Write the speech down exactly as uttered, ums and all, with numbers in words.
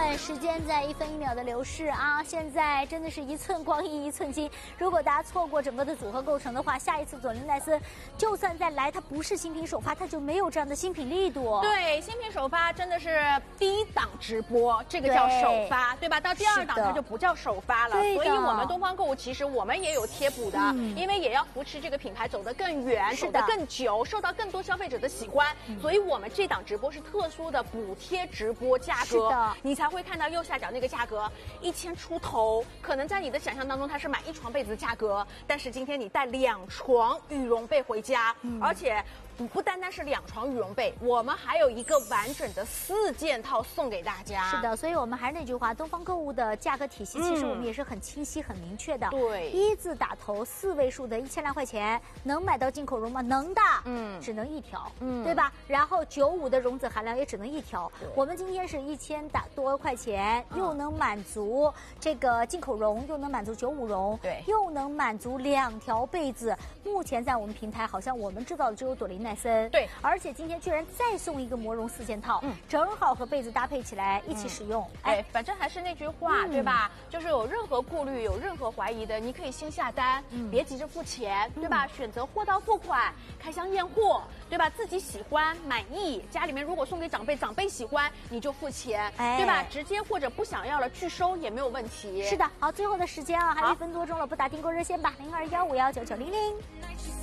们，时间在一分一秒的流逝啊！现在真的是一寸光阴一寸金。如果大家错过整个的组合构成的话，下一次佐琳奈斯就算再来，它不是新品首发，它就没有这样的新品力度。 对，新品首发真的是第一档直播，这个叫首发， 对, 对吧？到第二档它就不叫首发了。所以我们东方购物其实我们也有贴补的，嗯、因为也要扶持这个品牌走得更远，走得更久，受到更多消费者的喜欢。嗯、所以我们这档直播是特殊的补贴直播价格，你才会看到右下角那个价格一千出头，可能在你的想象当中它是买一床被子的价格，但是今天你带两床羽绒被回家，嗯、而且不不单单是两床羽绒被，我们还有一个完整的四件套送给大家。 是的，所以我们还是那句话，东方购物的价格体系其实我们也是很清晰、很明确的。 对， 一字打头，四位数的一千来块钱，能买到进口绒吗？能的，嗯，只能一条，嗯，对吧？然后九五的绒子含量也只能一条。我们今天是一千打多块钱，又能满足这个进口绒，又能满足九五绒， 对， 又能满足两条被子。目前在我们平台，好像我们知道的只有朵琳奈森， 对， 而且今天居然再送一个魔绒四件套，嗯，正好和被子搭配起来一起使用。嗯、 哎，反正还是那句话，嗯、对吧？就是有任何顾虑、有任何怀疑的，你可以先下单，嗯、别急着付钱，对吧？嗯、选择货到付款，开箱验货，对吧？自己喜欢、满意，家里面如果送给长辈，长辈喜欢，你就付钱，哎、对吧？直接或者不想要了拒收也没有问题。 是的，好，最后的时间啊，还有一分多钟了，拨打订购热线吧，零二幺五幺九九零零。